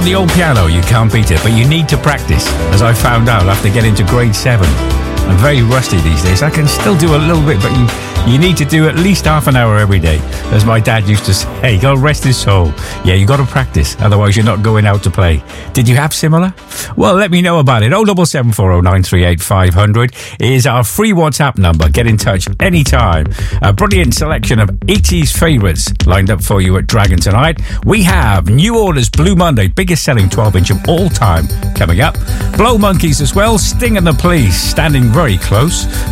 The old piano, you can't beat it, but you need to practice, as I found out after getting to grade 7. I'm very rusty these days. I can still do a little bit, but you need to do at least half an hour every day. As my dad used to say, God rest his soul. Yeah, you got to practice, otherwise you're not going out to play. Did you have similar? Well, let me know about it. 07740938500 is our free WhatsApp number. Get in touch anytime. A brilliant selection of 80s favourites lined up for you at Dragon tonight. We have New Order's Blue Monday, biggest selling 12-inch of all time, coming up. Blow Monkeys as well, Sting and the Police, standing very close.